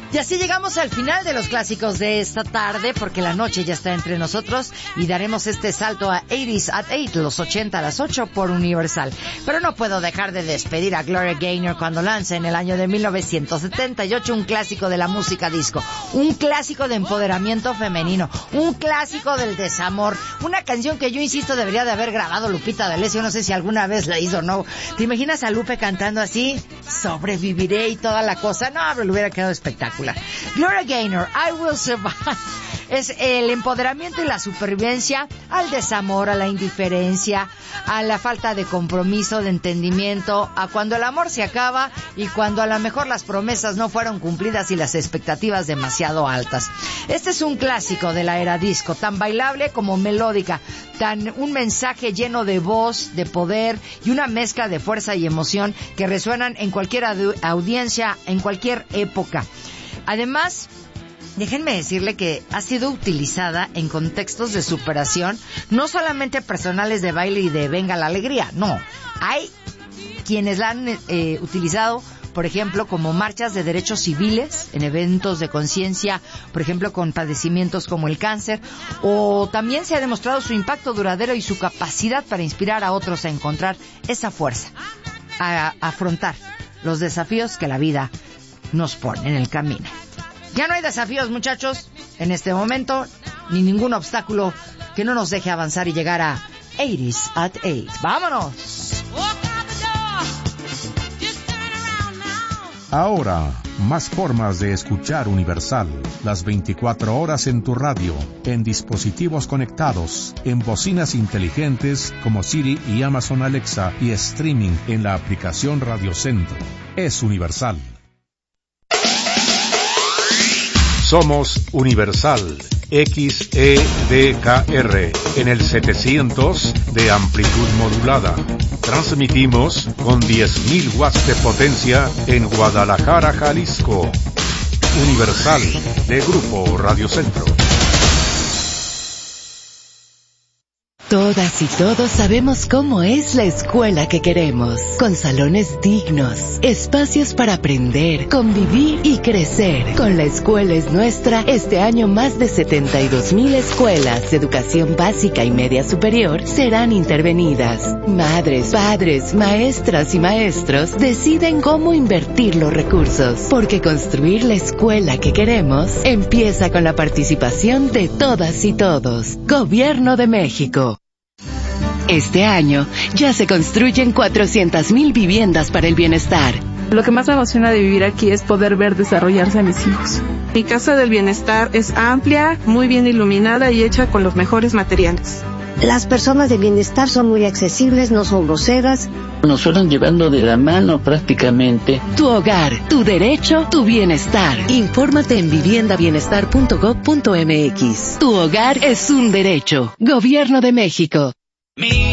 Y así llegamos al final de los clásicos de esta tarde, porque la noche ya está entre nosotros y daremos este salto a 80s at 8, los 80 a las 8 por Universal. Pero no puedo dejar de despedir a Gloria Gaynor cuando lanza en el año de 1978 un clásico de la música disco, un clásico de empoderamiento femenino, un clásico del desamor, una canción que yo insisto debería de haber grabado Lupita D'Alessio, no sé si alguna vez la hizo o no. ¿Te imaginas a Lupe cantando así? Sobreviviré y toda la cosa. No, pero le hubiera quedado espectacular. Gloria Gaynor, I Will Survive. Es el empoderamiento y la supervivencia al desamor, a la indiferencia, a la falta de compromiso, de entendimiento, a cuando el amor se acaba y cuando a lo mejor las promesas no fueron cumplidas y las expectativas demasiado altas. Este es un clásico de la era disco, tan bailable como melódica, un mensaje lleno de voz, de poder y una mezcla de fuerza y emoción que resuenan en cualquier audiencia, en cualquier época. Además, déjenme decirle que ha sido utilizada en contextos de superación, no solamente personales de baile y de venga la alegría, no. Hay quienes la han utilizado, por ejemplo, como marchas de derechos civiles, en eventos de conciencia, por ejemplo, con padecimientos como el cáncer, o también se ha demostrado su impacto duradero y su capacidad para inspirar a otros a encontrar esa fuerza, a afrontar los desafíos que la vida nos pone en el camino. Ya no hay desafíos, muchachos, en este momento, ni ningún obstáculo que no nos deje avanzar y llegar a 80s at 8. ¡Vámonos! Ahora, más formas de escuchar Universal. Las 24 horas en tu radio, en dispositivos conectados, en bocinas inteligentes como Siri y Amazon Alexa y streaming en la aplicación Radio Centro. Es Universal. Somos Universal XEDKR en el 700 de amplitud modulada. Transmitimos con 10.000 watts de potencia en Guadalajara, Jalisco. Universal de Grupo Radio Centro. Todas y todos sabemos cómo es la escuela que queremos, con salones dignos, espacios para aprender, convivir y crecer. Con La Escuela es Nuestra, este año más de 72,000 escuelas de educación básica y media superior serán intervenidas. Madres, padres, maestras y maestros deciden cómo invertir los recursos, porque construir la escuela que queremos empieza con la participación de todas y todos. Gobierno de México. Este año ya se construyen 400,000 viviendas para el bienestar. Lo que más me emociona de vivir aquí es poder ver desarrollarse a mis hijos. Mi casa del bienestar es amplia, muy bien iluminada y hecha con los mejores materiales. Las personas de bienestar son muy accesibles, no son groseras. Nos fueron llevando de la mano prácticamente. Tu hogar, tu derecho, tu bienestar. Infórmate en viviendabienestar.gov.mx. Tu hogar es un derecho. Gobierno de México.